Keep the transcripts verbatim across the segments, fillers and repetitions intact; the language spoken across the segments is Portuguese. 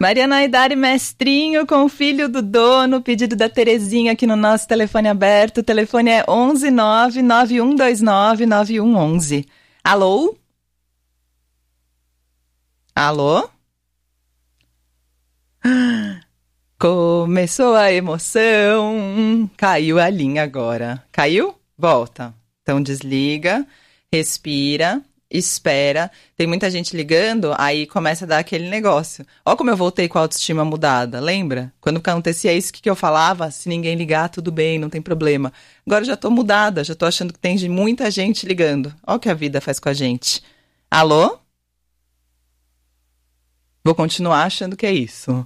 Mariana Aidari Mestrinho com o filho do dono, pedido da Terezinha aqui no nosso telefone aberto. O telefone é onze nove nove um dois nove nove um um um. Alô? Alô? Começou a emoção. Caiu a linha agora. Caiu? Volta. Então desliga, respira. Espera, tem muita gente ligando, aí começa a dar aquele negócio. Ó como eu voltei com a autoestima mudada, lembra? Quando acontecia isso, o que, que eu falava? Se ninguém ligar, tudo bem, não tem problema. Agora eu já tô mudada, já tô achando que tem muita gente ligando. Ó o que a vida faz com a gente. Alô? Vou continuar achando que é isso.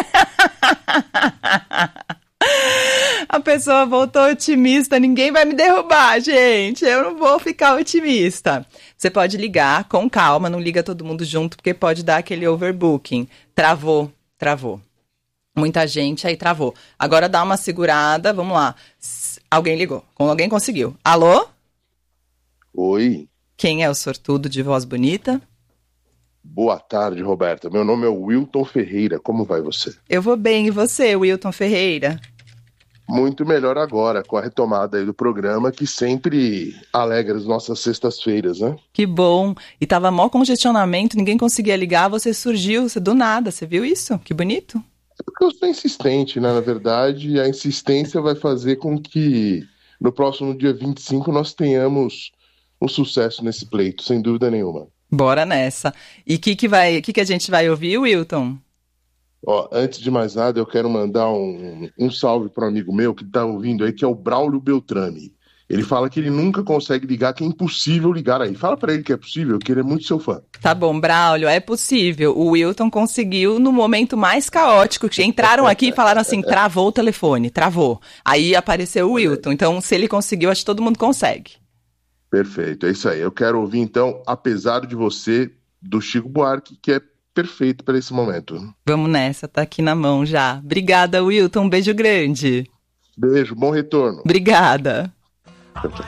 A pessoa voltou otimista, ninguém vai me derrubar, gente. Eu não vou ficar otimista. Você pode ligar com calma, não liga todo mundo junto, porque pode dar aquele overbooking. Travou, travou. Muita gente aí travou. Agora dá uma segurada, vamos lá. Alguém ligou, alguém conseguiu. Alô? Oi. Quem é o sortudo de voz bonita? Boa tarde, Roberta. Meu nome é Wilton Ferreira. Como vai você? Eu vou bem, e você, Wilton Ferreira? Muito melhor agora, com a retomada aí do programa, que sempre alegra as nossas sextas-feiras, né? Que bom. E tava mó congestionamento, ninguém conseguia ligar, você surgiu, você do nada, você viu isso? Que bonito. É porque eu sou insistente, né? Na verdade, a insistência vai fazer com que no próximo dia vinte e cinco nós tenhamos um sucesso nesse pleito, sem dúvida nenhuma. Bora nessa. E o que, que, vai, que, que a gente vai ouvir, Wilton? Ó, antes de mais nada, eu quero mandar um, um salve para um amigo meu que tá ouvindo aí, que é o Braulio Beltrame. Ele fala que ele nunca consegue ligar, que é impossível ligar aí. Fala para ele que é possível, que ele é muito seu fã. Tá bom, Braulio, é possível. O Wilton conseguiu no momento mais caótico. Que entraram aqui e falaram assim, travou o telefone, travou. Aí apareceu o Wilton. Então, se ele conseguiu, acho que todo mundo consegue. Perfeito, é isso aí. Eu quero ouvir, então, Apesar de Você, do Chico Buarque, que é perfeito para esse momento. Vamos nessa, tá aqui na mão já. Obrigada, Wilton, um beijo grande. Beijo, bom retorno. Obrigada. Tchau, tchau.